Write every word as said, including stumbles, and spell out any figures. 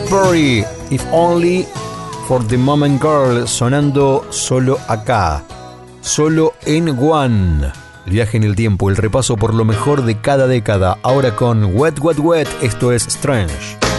Perry, If Only for the Moment Girl, sonando solo acá, solo en One. El viaje en el tiempo, el repaso por lo mejor de cada década, ahora con Wet Wet Wet, esto es Strange.